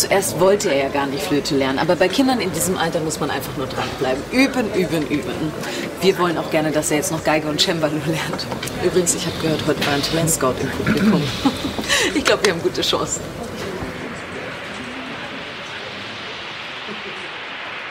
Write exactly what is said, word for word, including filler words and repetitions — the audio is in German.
zuerst wollte er ja gar nicht Flöte lernen, aber bei Kindern in diesem Alter muss man einfach nur dranbleiben. Üben, üben, üben. Wir wollen auch gerne, dass er jetzt noch Geige und Cembalo lernt. Übrigens, ich habe gehört, heute war ein Talentscout im Publikum. Ich glaube, wir haben gute Chancen.